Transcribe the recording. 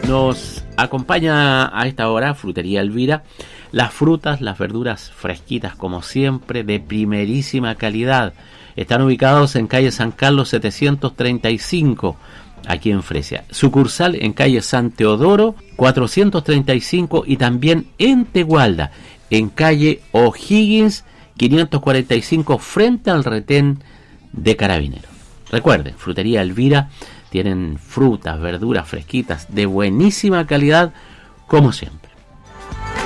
Nos acompaña a esta hora Frutería Elvira. Las frutas, las verduras fresquitas como siempre, de primerísima calidad. Están ubicados en calle San Carlos 735, aquí en Fresia. Sucursal en calle San Teodoro 435 y también en Tegualda, en calle O'Higgins 545, frente al retén de Carabineros. Recuerden, Frutería Elvira, tienen frutas, verduras fresquitas de buenísima calidad como siempre.